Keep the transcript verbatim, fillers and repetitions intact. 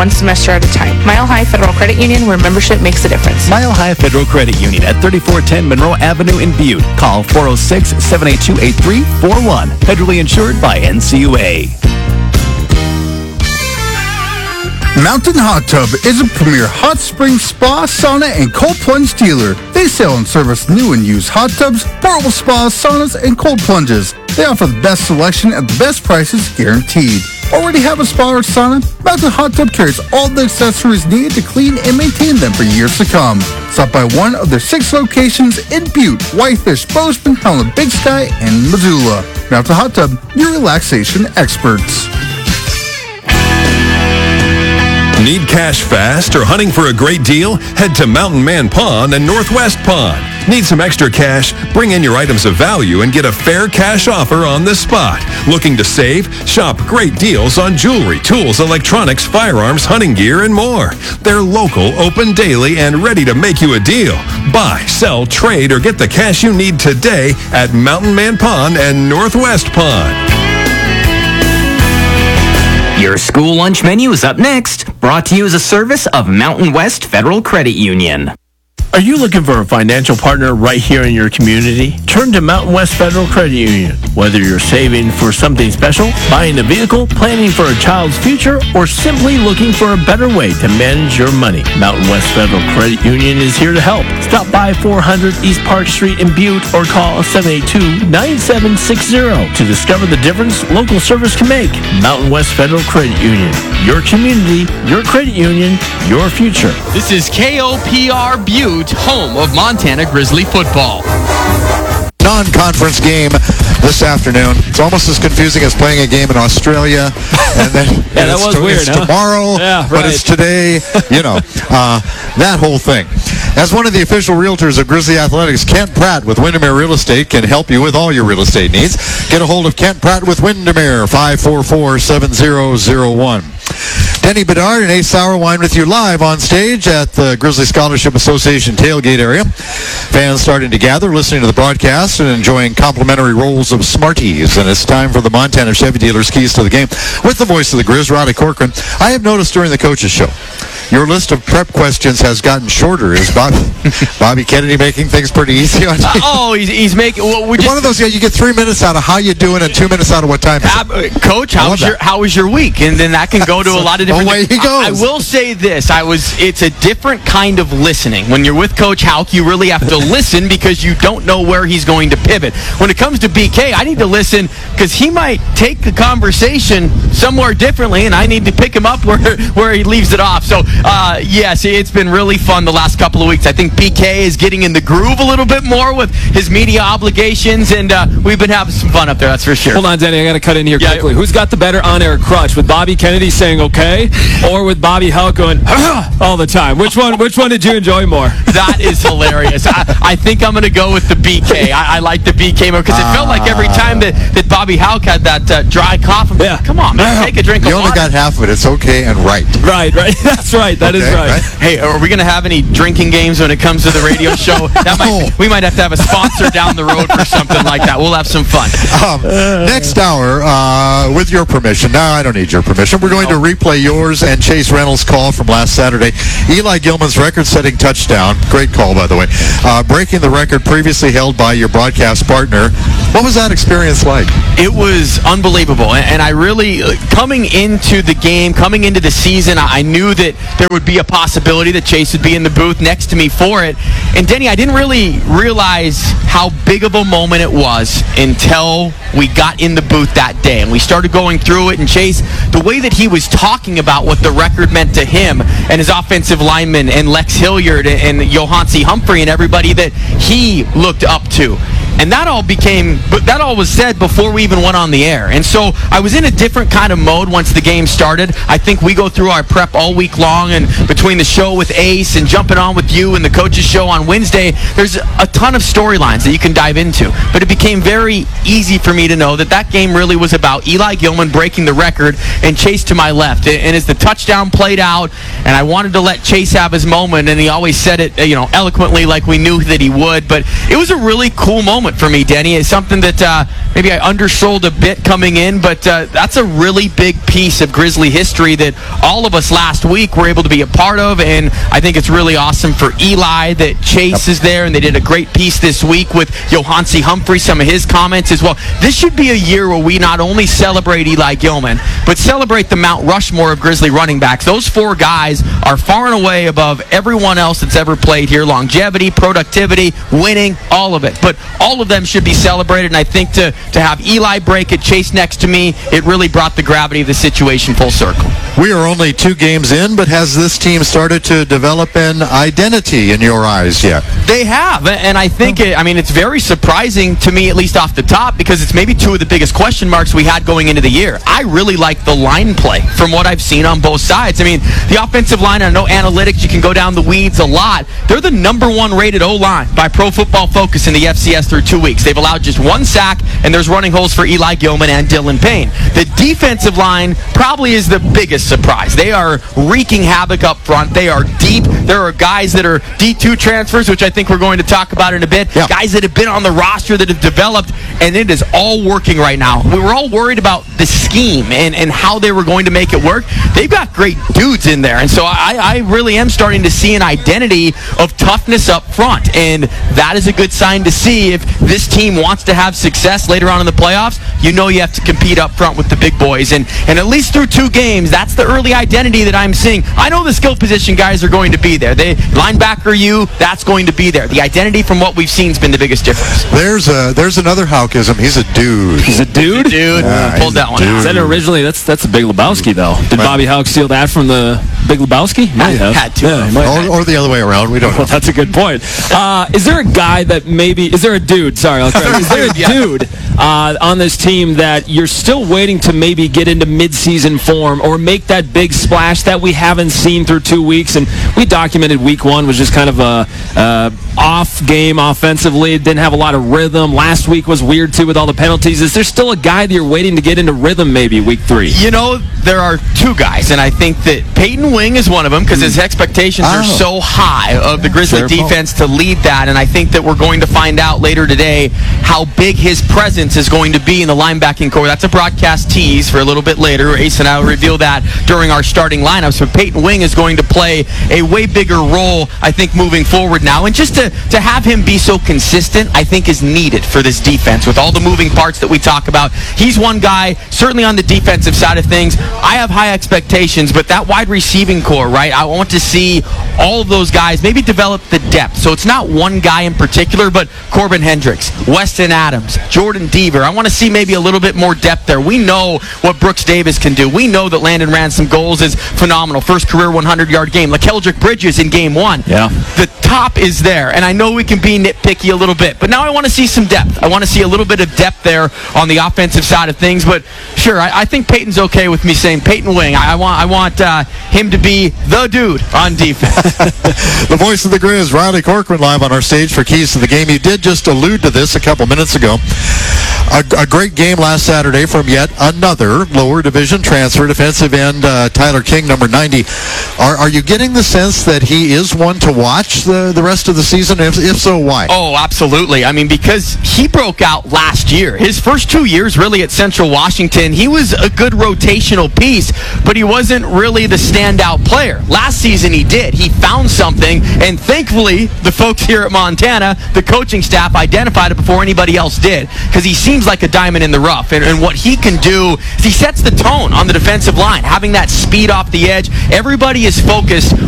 one semester at a time. Mile High Federal Credit Union, where membership makes a difference. Mile High Federal Credit Union at thirty-four ten Monroe Avenue in Butte. Call four oh six, seven eight two, eight three four one. Federally insured by N C U A. Mountain Hot Tub is a premier hot spring spa, sauna, and cold plunge dealer. They sell and service new and used hot tubs, portable spas, saunas, and cold plunges. They offer the best selection at the best prices guaranteed. Already have a spa or sauna? Mountain Hot Tub carries all the accessories needed to clean and maintain them for years to come. Stop by one of their six locations in Butte, Whitefish, Bozeman, Helena, Big Sky, and Missoula. Mountain Hot Tub, your relaxation experts. Need cash fast or hunting for a great deal? Head to Mountain Man Pawn and Northwest Pawn. Need some extra cash? Bring in your items of value and get a fair cash offer on the spot. Looking to save? Shop great deals on jewelry, tools, electronics, firearms, hunting gear, and more. They're local, open daily, and ready to make you a deal. Buy, sell, trade, or get the cash you need today at Mountain Man Pawn and Northwest Pawn. Your school lunch menu is up next. Brought to you as a service of Mountain West Federal Credit Union. Are you looking for a financial partner right here in your community? Turn to Mountain West Federal Credit Union. Whether you're saving for something special, buying a vehicle, planning for a child's future, or simply looking for a better way to manage your money, Mountain West Federal Credit Union is here to help. Stop by four hundred East Park Street in Butte or call seven eight two, nine seven six zero to discover the difference local service can make. Mountain West Federal Credit Union. Your community, your credit union, your future. This is K O P R Butte, home of Montana Grizzly football. Non-conference game this afternoon. It's almost as confusing as playing a game in Australia, and then yeah, and that it's, was to, weird, it's huh? tomorrow, yeah, right. but it's today. You know, uh, that whole thing. As one of the official realtors of Grizzly Athletics, Kent Pratt with Windermere Real Estate can help you with all your real estate needs. Get a hold of Kent Pratt with Windermere, five four four, seven zero zero one. Denny Bedard and Ace Sour Wine with you live on stage at the Grizzly Scholarship Association tailgate area. Fans starting to gather, listening to the broadcast, and enjoying complimentary rolls of Smarties. And it's time for the Montana Chevy Dealers Keys to the Game with the voice of the Grizz, Roddy Corcoran. I have noticed during the coaches show, your list of prep questions has gotten shorter. Is Bobby, Bobby Kennedy making things pretty easy on you? Uh, oh, he's, he's making... Well, we're just, one of those, yeah, you get three minutes out of how you doing and two minutes out of what time is uh, it. Coach, how was, your, how was your week? And then that can go to a lot of different... Away he goes. I, I will say this. I was. It's a different kind of listening. When you're with Coach Houck, you really have to listen because you don't know where he's going to pivot. When it comes to B K, I need to listen because he might take the conversation somewhere differently, and I need to pick him up where, where he leaves it off. So, uh, yes, it's been really fun the last couple of weeks. I think B K is getting in the groove a little bit more with his media obligations, and uh, we've been having some fun up there, that's for sure. Hold on, Denny, I got to cut in here yeah, quickly. Who's got the better on-air crutch, with Bobby Kennedy saying okay, or with Bobby Houck going all the time? Which one Which one did you enjoy more? That is hilarious. I, I think I'm going to go with the B K. I, I like the B K more because it felt like every time that, that Bobby Houck had that uh, dry cough, I'm yeah. like, come on, man, take a drink You of only water. got half of it. It's okay and right. Right, right. That's right. That okay, is right. right. Hey, are we going to have any drinking games when it comes to the radio show? That might, we might have to have a sponsor down the road for something like that. We'll have some fun. Um, next hour, uh, with your permission. No, I don't need your permission. We're going to replay yours and Chase Reynolds' call from last Saturday. Eli Gilman's record-setting touchdown. Great call, by the way. Uh, breaking the record previously held by your broadcast partner. What was that experience like? It was unbelievable. And, and I really, coming into the game, coming into the season, I, I knew that there would be a possibility that Chase would be in the booth next to me for it. And Denny, I didn't really realize how big of a moment it was until we got in the booth that day. And we started going through it. And Chase, the way that he was talking about what the record meant to him and his offensive linemen and Lex Hilliard and, and Johansi Humphrey and everybody that he looked up to. And that all became, but that all was said before we even went on the air. And so I was in a different kind of mode once the game started. I think we go through our prep all week long, and between the show with Ace and jumping on with you and the coaches show on Wednesday, there's a ton of storylines that you can dive into. But it became very easy for me to know that that game really was about Eli Gilman breaking the record and Chase to my left. And as the touchdown played out, and I wanted to let Chase have his moment, and he always said it, you know, eloquently like we knew that he would. But it was a really cool moment moment for me, Denny. It's something that uh, maybe I undersold a bit coming in, but uh, that's a really big piece of Grizzly history that all of us last week were able to be a part of, and I think it's really awesome for Eli that Chase is there, and they did a great piece this week with Johansi Humphrey, some of his comments as well. This should be a year where we not only celebrate Eli Gilman, but celebrate the Mount Rushmore of Grizzly running backs. Those four guys are far and away above everyone else that's ever played here. Longevity, productivity, winning, all of it. But all of them should be celebrated, and I think to, to have Eli break it, Chase next to me, it really brought the gravity of the situation full circle. We are only two games in, but has this team started to develop an identity in your eyes yet? They have, and I think, it, I mean, it's very surprising to me, at least off the top, because it's maybe two of the biggest question marks we had going into the year. I really like the line play from what I've seen on both sides. I mean, the offensive line, I know analytics, you can go down the weeds a lot. They're the number one rated O-line by Pro Football Focus in the F C S through two weeks. They've allowed just one sack, and there's running holes for Eli Gilman and Dylan Payne. The defensive line probably is the biggest surprise. They are wreaking havoc up front. They are deep. There are guys that are D two transfers, which I think we're going to talk about in a bit. Yeah. Guys that have been on the roster that have developed, and it is all working right now. We were all worried about the scheme and, and how they were going to make it work. They've got great dudes in there, and so I, I really am starting to see an identity of toughness up front, and that is a good sign to see if this team wants to have success later on in the playoffs. You know you have to compete up front with the big boys, and, and at least through two games, that's the early identity that I'm seeing. I know the skill position guys are going to be there. They linebacker you, that's going to be there. The identity from what we've seen has been the biggest difference. There's a there's another Haukism. He's a dude. He's a dude? Dude, Yeah, pulled that one dude. out. Is that originally, that's that's a Big Lebowski, though. Did Right. Bobby Houck steal that from the Big Lebowski? Might have. Had to. Yeah, he might have. Or, or the other way around. We don't know. Well, that's a good point. Uh, is there a guy that maybe, is there a dude, sorry, I'll try. Is there a dude uh, on this team that you're still waiting to maybe get into midseason form or make that big splash that we haven't seen through two weeks? And we documented week one was just kind of a uh, off game offensively. It didn't have a lot of rhythm. Last week was weird too with all the penalties. Is there still a guy that you're waiting to get into rhythm maybe week three? You know, there are two guys, and I think that Peyton Wing is one of them because his expectations Oh. are so high of the Grizzly Fair defense to lead that, and I think that we're going to find out later today how big his presence is going to be in the linebacking core. That's a broadcast tease for a little bit later. Ace and I will reveal that during our starting lineup. So Peyton Wing is going to play a way bigger role, I think, moving forward now. And just to, to have him be so consistent, I think is needed for this defense with all the moving parts that we talk about. He's one guy, certainly on the defensive side of things. I have high expectations, but that wide receiving core, right? I want to see all of those guys maybe develop the depth. So it's not one guy in particular, but Corbin Hendricks, Weston Adams, Jordan Deaver. I want to see maybe a little bit more depth there. We know what Brooks Davis can do. We know that Landon Ransom Goals is phenomenal. First career one hundred yard game. LaKeldrick Bridges in game one. Yeah. The top is there, and I know we can be nitpicky a little bit, but now I want to see some depth. I want to see a little bit of depth there on the offensive side of things, but sure, I, I think Peyton's okay with me saying Peyton Wing. I, I want I want uh, him to be the dude on defense. The voice of the Grizz, Riley Corcoran, live on our stage for Keys to the Game. You did just allude to this a couple minutes ago. A, a great game last Saturday from yet another lower division transfer, defensive end uh, Tyler King, number ninety. Are, are you getting the sense that he is one to watch the, the rest of the season? If, if so, why? Oh, absolutely. I mean, because he broke out last year. His first two years really at Central Washington, he was a good rotational piece, but he wasn't really the standout player. Last season he did. He found something, and thankfully the folks here at Montana, the coaching staff, identified it before anybody else did, because he seems like a diamond in the rough, and, and what he can do is he sets the tone on the defensive line, having that speed off the edge. Everybody is focused